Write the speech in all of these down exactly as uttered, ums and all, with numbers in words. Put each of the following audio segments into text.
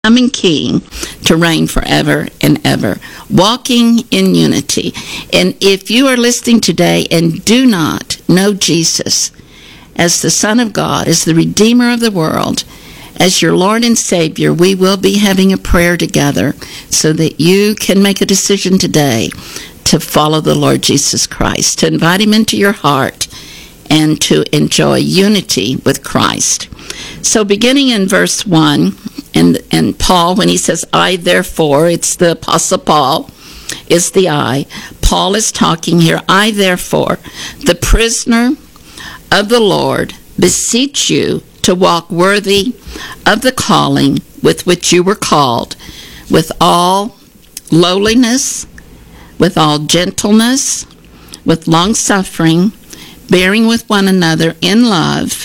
coming King to reign forever and ever, walking in unity. And if you are listening today and do not know Jesus as the Son of God, as the Redeemer of the world, as your Lord and Savior, we will be having a prayer together so that you can make a decision today to follow the Lord Jesus Christ, to invite him into your heart, and to enjoy unity with Christ. So beginning in verse one, and, and Paul, when he says, I therefore, it's the Apostle Paul, is the I. Paul is talking here, I therefore, the prisoner of the Lord, beseech you to walk worthy of the calling with which you were called, with all lowliness, with all gentleness, with long-suffering, bearing with one another in love,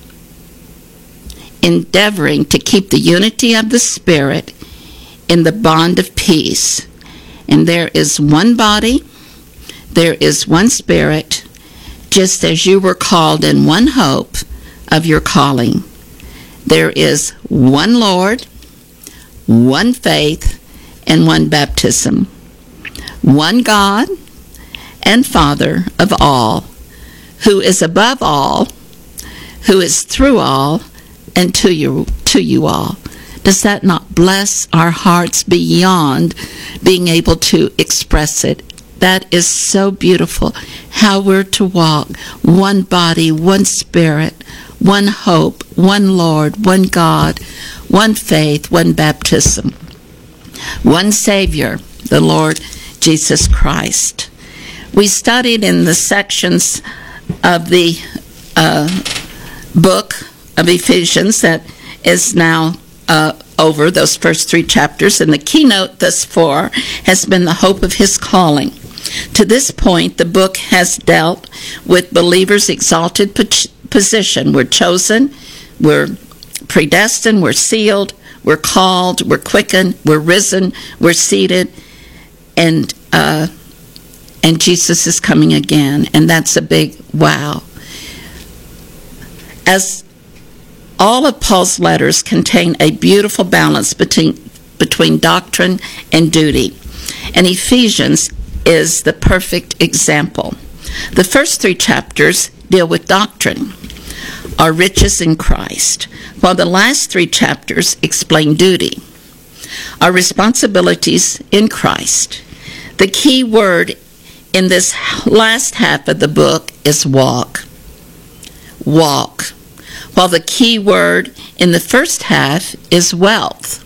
endeavoring to keep the unity of the Spirit in the bond of peace. And there is one body, there is one Spirit, just as you were called in one hope of your calling. There is one Lord, one faith, and one baptism, one God and Father of all, who is above all, who is through all, and to you, to you all. Does that not bless our hearts beyond being able to express it? That is so beautiful, how we're to walk. One body, one Spirit, one hope, one Lord, one God, one faith, one baptism, one Savior, the Lord Jesus Christ. We studied in the sections of the uh, book of Ephesians that is now uh, over, those first three chapters, and the keynote thus far has been the hope of his calling. To this point, the book has dealt with believers' exalted position. We're chosen, we're predestined, we're sealed, we're called, we're quickened, we're risen, we're seated, and uh, and Jesus is coming again, and that's a big wow. As all of Paul's letters contain a beautiful balance between between doctrine and duty, and Ephesians is the perfect example. The first three chapters deal with doctrine, our riches in Christ, while the last three chapters explain duty, our responsibilities in Christ. The key word in this last half of the book is walk. Walk. While the key word in the first half is wealth.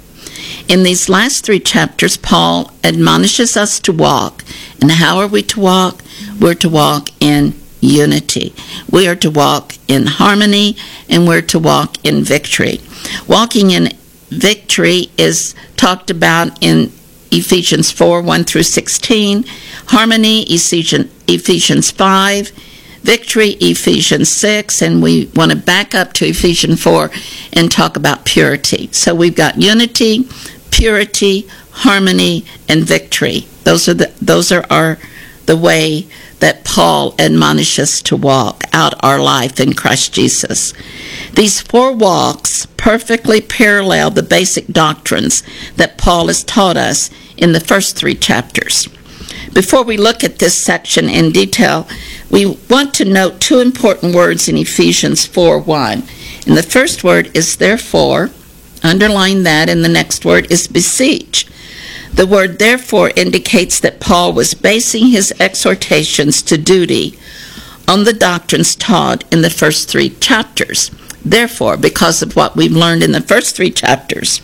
In these last three chapters, Paul admonishes us to walk. And how are we to walk? We're to walk in unity. We are to walk in harmony, and we're to walk in victory. Walking in victory is talked about in Ephesians four, one through sixteen, harmony, Ephesians five, victory, Ephesians six, and we want to back up to Ephesians four and talk about purity. So we've got unity, purity, harmony, and victory. Those are the those are our the way that Paul admonishes to walk out our life in Christ Jesus. These four walks perfectly parallel the basic doctrines that Paul has taught us in the first three chapters. Before we look at this section in detail, we want to note two important words in Ephesians four one. And the first word is therefore. Underline that, and the next word is beseech. The word therefore indicates that Paul was basing his exhortations to duty on the doctrines taught in the first three chapters. Therefore, because of what we've learned in the first three chapters,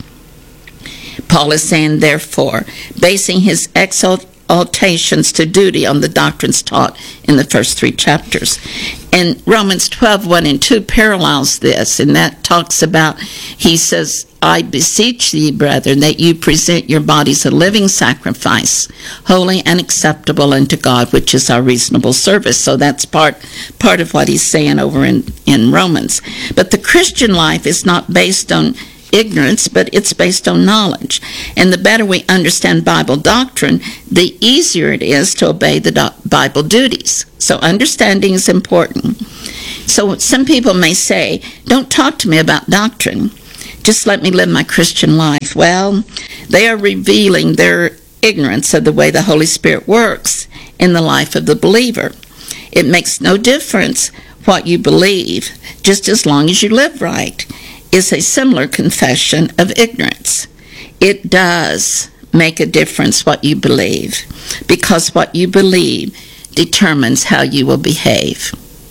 Paul is saying therefore, basing his exhortations to duty on the doctrines taught in the first three chapters. And Romans twelve, one and two parallels this, and that talks about, he says, I beseech thee, brethren, that you present your bodies a living sacrifice, holy and acceptable unto God, which is our reasonable service. So that's part part of what he's saying over in, in Romans. But the Christian life is not based on ignorance, but it's based on knowledge. And the better we understand Bible doctrine, the easier it is to obey the do- Bible duties. So understanding is important. So some people may say, don't talk to me about doctrine. Just let me live my Christian life. Well, they are revealing their ignorance of the way the Holy Spirit works in the life of the believer. It makes no difference what you believe, just as long as you live right, is a similar confession of ignorance. It does make a difference what you believe, because what you believe determines how you will behave.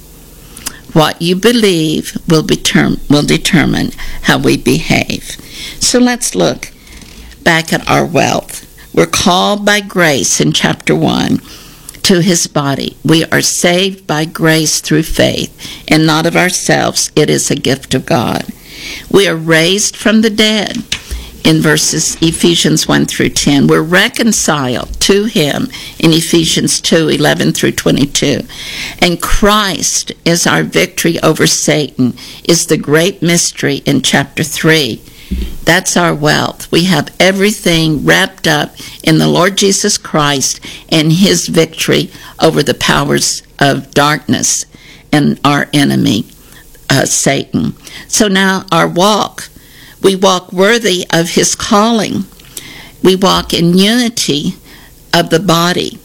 What you believe will, determ- will determine how we behave. So let's look back at our wealth. We're called by grace in chapter one to his body. We are saved by grace through faith, and not of ourselves. It is a gift of God. We are raised from the dead in verses Ephesians one through ten. We're reconciled to him in Ephesians two, eleven through twenty-two. And Christ is our victory over Satan, is the great mystery in chapter three. That's our wealth. We have everything wrapped up in the Lord Jesus Christ and his victory over the powers of darkness and our enemy, uh, Satan. So now our walk, we walk worthy of his calling. We walk in unity of the body.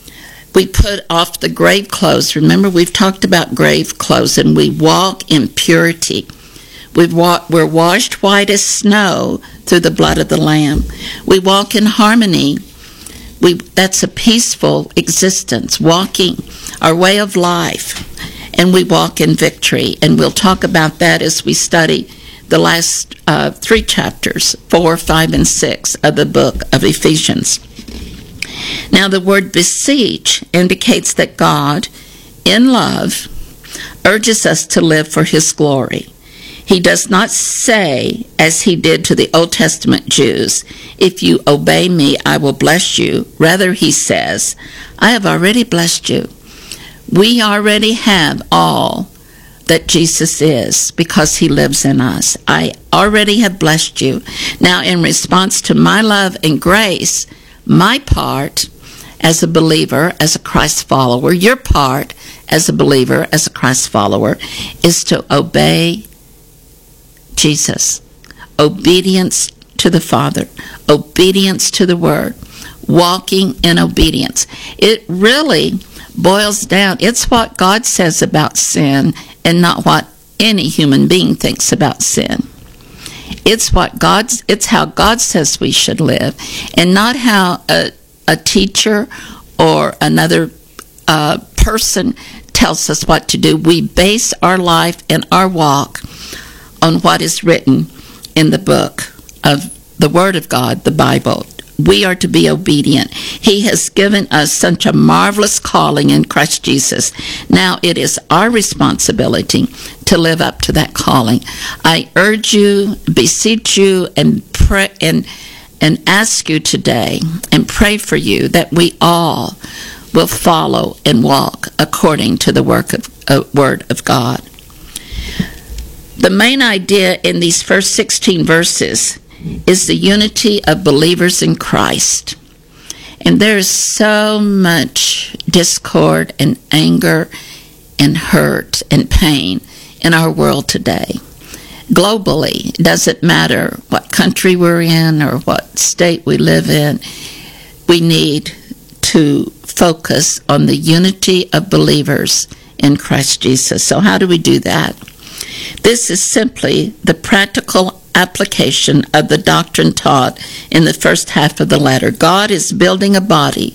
We put off the grave clothes. Remember, we've talked about grave clothes, and we walk in purity. We've wa- we're washed white as snow through the blood of the Lamb. We walk in harmony. We, that's a peaceful existence, walking our way of life. And we walk in victory. And we'll talk about that as we study the last uh, three chapters, four, five, and six of the book of Ephesians. Now, the word beseech indicates that God, in love, urges us to live for his glory. He does not say, as he did to the Old Testament Jews, if you obey me, I will bless you. Rather, he says, I have already blessed you. We already have all that Jesus is because he lives in us. I already have blessed you. Now, in response to my love and grace, my part as a believer, as a Christ follower, your part as a believer, as a Christ follower, is to obey Jesus. Obedience to the Father. Obedience to the Word. Walking in obedience. It really boils down. It's what God says about sin and not what any human being thinks about sin. It's what God's, it's how God says we should live, and not how a, a teacher or another uh, person tells us what to do. We base our life and our walk on what is written in the book of the Word of God, the Bible. We are to be obedient. He has given us such a marvelous calling in Christ Jesus. Now it is our responsibility to live up to that calling. I urge you, beseech you, and pray and and ask you today, and pray for you that we all will follow and walk according to the work of uh, Word of God. The main idea in these first sixteen verses is the unity of believers in Christ. And there is so much discord and anger and hurt and pain in our world today. Globally, it doesn't matter what country we're in or what state we live in, we need to focus on the unity of believers in Christ Jesus. So how do we do that? This is simply the practical application of the doctrine taught in the first half of the letter. God is building a body.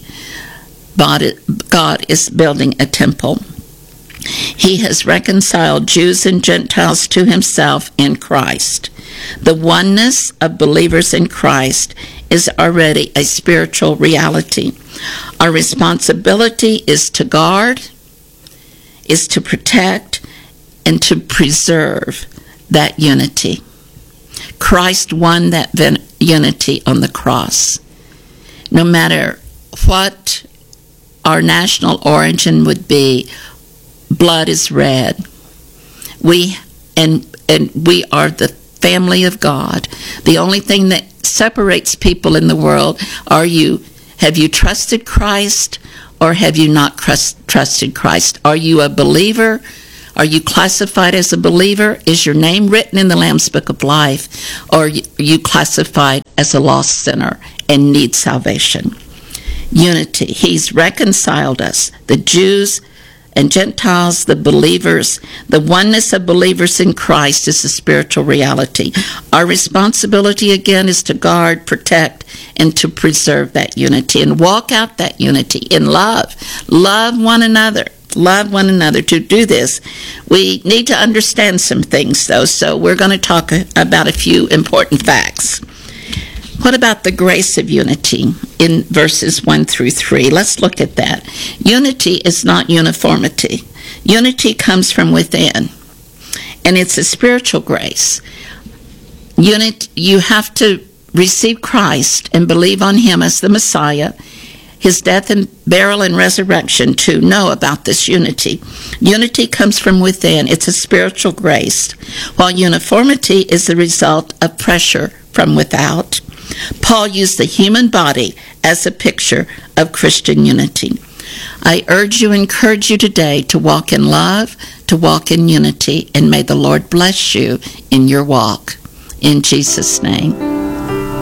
God is building a temple. He has reconciled Jews and Gentiles to himself in Christ. The oneness of believers in Christ is already a spiritual reality. Our responsibility is to guard, is to protect, and to preserve that unity. Christ won that unity on the cross. No matter what our national origin would be, blood is red. We and and we are the family of God. The only thing that separates people in the world are you have you trusted Christ or have you not trust, trusted Christ? Are you a believer? Are Are you classified as a believer? Is your name written in the Lamb's Book of Life? Or are you classified as a lost sinner and need salvation? Unity. He's reconciled us, the Jews and Gentiles, the believers. The oneness of believers in Christ is a spiritual reality. Our responsibility, again, is to guard, protect, and to preserve that unity and walk out that unity in love. Love one another. Love one another. To do this, we need to understand some things, though, so we're going to talk about a few important facts. What about the grace of unity in verses one through three? Let's look at that. Unity is not uniformity. Unity comes from within, and it's a spiritual grace. Unit, you have to receive Christ and believe on him as the Messiah, his death and burial and resurrection, to know about this unity. Unity comes from within. It's a spiritual grace, while uniformity is the result of pressure from without. Paul used the human body as a picture of Christian unity. I urge you, encourage you today to walk in love, to walk in unity, and may the Lord bless you in your walk. In Jesus' name.